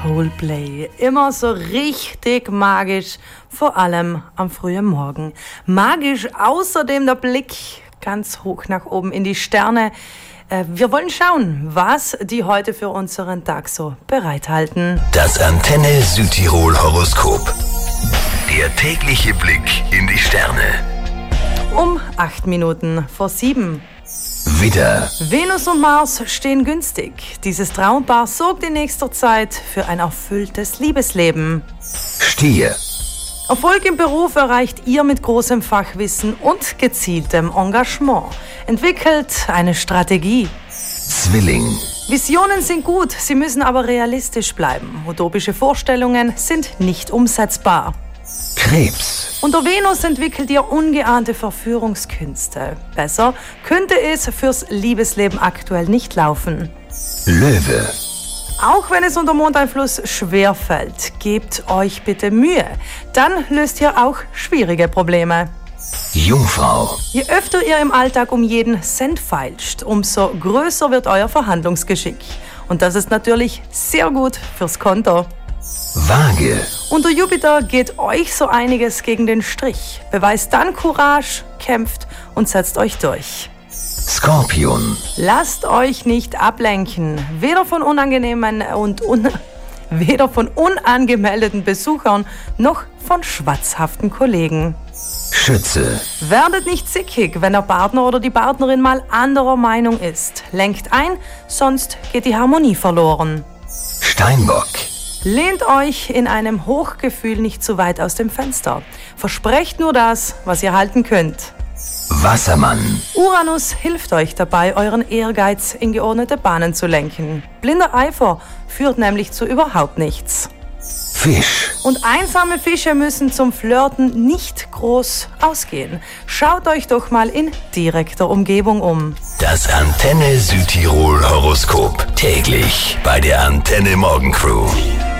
Coldplay. Immer so richtig magisch, vor allem am frühen Morgen. Magisch außerdem der Blick ganz hoch nach oben in die Sterne. Wir wollen schauen, was die heute für unseren Tag so bereithalten. Das Antenne Südtirol Horoskop. Der tägliche Blick in die Sterne. Um 8 Minuten vor 7. Widder, Venus und Mars stehen günstig. Dieses Traumpaar sorgt in nächster Zeit für ein erfülltes Liebesleben. Stier, Erfolg im Beruf erreicht ihr mit großem Fachwissen und gezieltem Engagement. Entwickelt eine Strategie. Zwilling, Visionen sind gut, sie müssen aber realistisch bleiben. Utopische Vorstellungen sind nicht umsetzbar. Krebs, Unter Venus entwickelt ihr ungeahnte Verführungskünste. Besser könnte es fürs Liebesleben aktuell nicht laufen. Löwe, Auch wenn es unter Mondeinfluss schwer fällt, gebt euch bitte Mühe. Dann löst ihr auch schwierige Probleme. Jungfrau, Je öfter ihr im Alltag um jeden Cent feilscht, umso größer wird euer Verhandlungsgeschick. Und das ist natürlich sehr gut fürs Konto. Waage, Unter Jupiter geht euch so einiges gegen den Strich. Beweist dann Courage, kämpft und setzt euch durch. Skorpion, Lasst euch nicht ablenken, weder von weder von unangemeldeten Besuchern noch von schwatzhaften Kollegen. Schütze, Werdet nicht zickig, wenn der Partner oder die Partnerin mal anderer Meinung ist. Lenkt ein, sonst geht die Harmonie verloren. Steinbock, Lehnt euch in einem Hochgefühl nicht zu weit aus dem Fenster. Versprecht nur das, was ihr halten könnt. Wassermann, Uranus hilft euch dabei, euren Ehrgeiz in geordnete Bahnen zu lenken. Blinder Eifer führt nämlich zu überhaupt nichts. Fisch, Und einsame Fische müssen zum Flirten nicht groß ausgehen. Schaut euch doch mal in direkter Umgebung um. das Antenne Südtirol Horoskop. Täglich bei der Antenne Morgencrew.